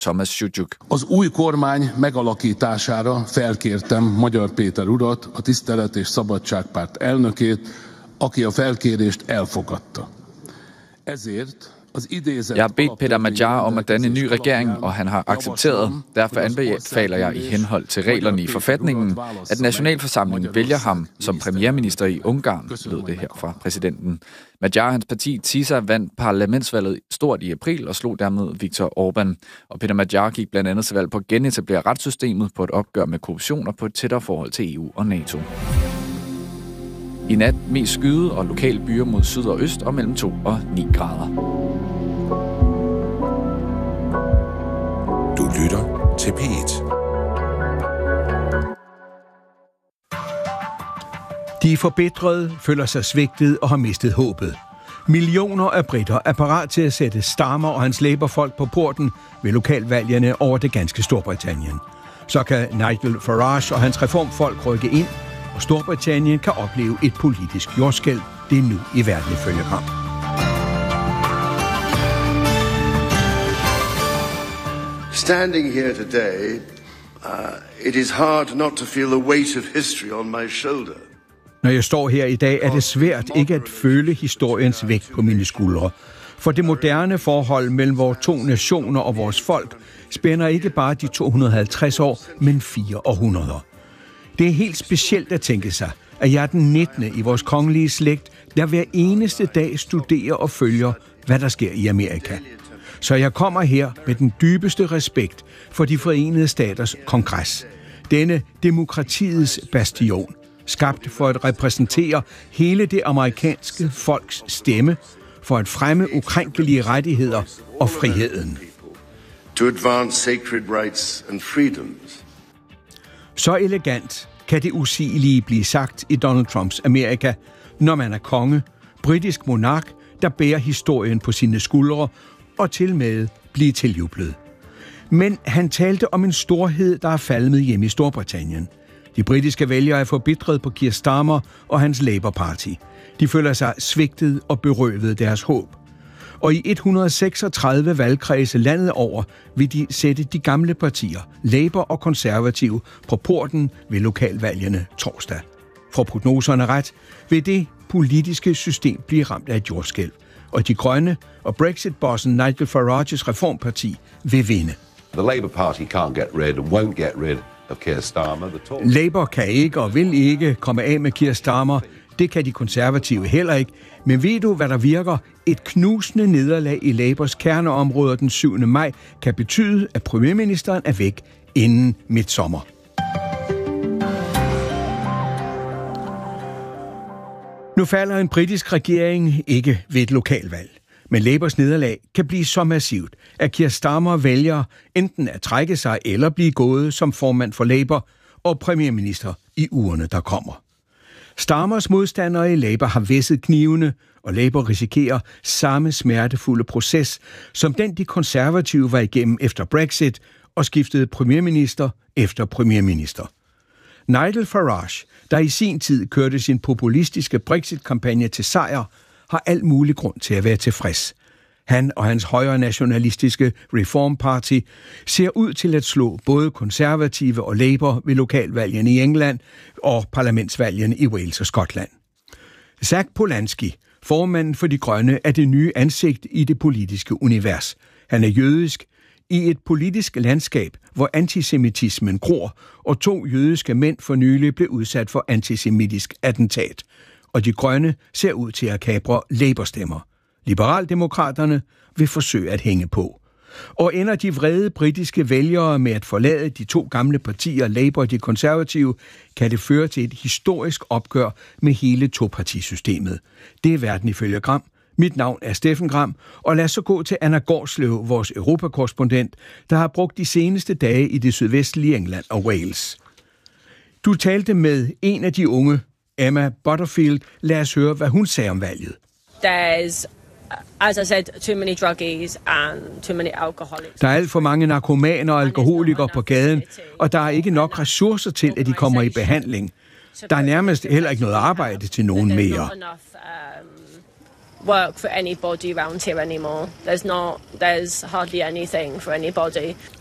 Thomas Sujuk. Az új kormány megalakítására felkértem Magyar Péter urat, a Tisztelet és Szabadságpárt elnökét, aki a felkérést elfogadta. Ezért Jeg har bedt Peter Magyar om at danne en ny regering, og han har accepteret. Derfor anbefaler jeg i henhold til reglerne i forfatningen, at nationalforsamlingen vælger ham som premierminister i Ungarn, lød det her fra præsidenten. Magyar og hans parti TISA vandt parlamentsvalget stort i april og slog dermed Viktor Orbán. Og Peter Magyar gik blandt andet til valg på at genetablere retssystemet, på et opgør med korruption og på et tættere forhold til EU og NATO. I nat mest skyde og lokale byer mod syd og øst og mellem 2 og 9 grader. Du lytter til P1. De forbitrede føler sig svigtet og har mistet håbet. Millioner af britter er parat til at sætte Starmer og hans Labour-folk på porten ved lokalvalgene over det ganske Storbritannien. Så kan Nigel Farage og hans reformfolk rykke ind, og Storbritannien kan opleve et politisk jordskælv. Det er nu i verden ifølge Gram. Standing here today, it is hard not to feel the weight of history on my shoulder. Når jeg står her i dag, er det svært ikke at føle historiens vægt på mine skuldre. For det moderne forhold mellem vores to nationer og vores folk spænder ikke bare de 250 år, men 4 århundreder. Det er helt specielt at tænke sig, at jeg er den 19. i vores kongelige slægt, der hver eneste dag studerer og følger, hvad der sker i Amerika. Så jeg kommer her med den dybeste respekt for de Forenede Staters kongres. Denne demokratiets bastion, skabt for at repræsentere hele det amerikanske folks stemme, for at fremme ukrænkelige rettigheder og friheden. To advance sacred rights and freedoms. Så elegant kan det usigelige blive sagt i Donald Trumps Amerika, når man er konge, britisk monark, der bærer historien på sine skuldre og til med blive tiljublet. Men han talte om en storhed, der er falmet hjemme i Storbritannien. De britiske vælgere er forbitret på Keir Starmer og hans Labour Party. De føler sig svigtet og berøvet deres håb. Og i 136 valgkredse landet over vil de sætte de gamle partier, Labour og Konservative, på porten ved lokalvalgene torsdag. For prognoserne ret, vil det politiske system blive ramt af et jordskælv. Og de grønne og Brexit-bossen Nigel Farages reformparti vil vinde. The Labour Party can't get rid and won't get rid of Keir Starmer. Labour kan ikke og vil ikke komme af med Keir Starmer. Det kan de konservative heller ikke. Men ved du, hvad der virker? Et knusende nederlag i Labours kerneområder den 7. maj kan betyde, at premierministeren er væk inden midtsommer. Nu falder en britisk regering ikke ved et lokalvalg. Men Labours nederlag kan blive så massivt, at Keir Starmer vælger enten at trække sig eller blive gået som formand for Labour og premierminister i ugerne, der kommer. Starmers modstandere i Labour har væsset knivene, og Labour risikerer samme smertefulde proces, som den de konservative var igennem efter Brexit og skiftede premierminister efter premierminister. Nigel Farage, der i sin tid kørte sin populistiske Brexit-kampagne til sejr, har al mulig grund til at være tilfreds. Han og hans højre nationalistiske Reform Party ser ud til at slå både konservative og Labour ved lokalvalgene i England og parlamentsvalgene i Wales og Skotland. Zach Polanski, formanden for De Grønne, er det nye ansigt i det politiske univers. Han er jødisk i et politisk landskab, hvor antisemitismen gror, og 2 jødiske mænd for nylig blev udsat for antisemitisk attentat. Og De Grønne ser ud til at kapre Labour-stemmer. Liberaldemokraterne vil forsøge at hænge på. Og ender de vrede britiske vælgere med at forlade de 2 gamle partier, Labour og de konservative, kan det føre til et historisk opgør med hele topartisystemet. Det er verden ifølge Gram. Mit navn er Steffen Gram, og lad os så gå til Anna Gårdsløv, vores europakorrespondent, der har brugt de seneste dage i det sydvestlige England og Wales. Du talte med en af de unge, Emma Butterfield. Lad os høre, hvad hun sagde om valget. There's, as I said, too many druggies and too many alcoholics. Der er alt for mange narkomaner og alkoholikere på gaden, og der er ikke nok ressourcer til, at de kommer i behandling. Der er nærmest heller ikke noget arbejde til nogen mere. work for anybody around here anymore. There's hardly anything for anybody.